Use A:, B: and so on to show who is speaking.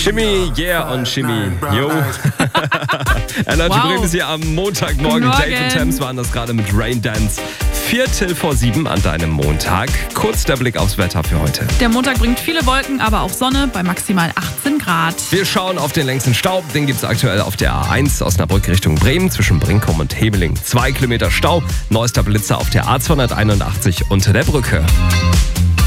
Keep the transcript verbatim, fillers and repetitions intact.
A: Shimmy, yeah und Shimmy, yo. Energy
B: Wow.
A: Bremen ist hier am Montagmorgen.
B: Guten
A: Dave
B: Morgen.
A: und Thames waren das gerade mit Rain Dance. Viertel vor sieben an deinem Montag. Kurz der Blick aufs Wetter für heute.
B: Der Montag bringt viele Wolken, aber auch Sonne bei maximal achtzehn Grad.
A: Wir schauen auf den längsten Staub. Den gibt es aktuell auf der A eins Osnabrück Richtung Bremen zwischen Brinkum und Hemeling. Zwei Kilometer Stau. Neuester Blitzer auf der A zweihunderteinundachtzig unter der Brücke.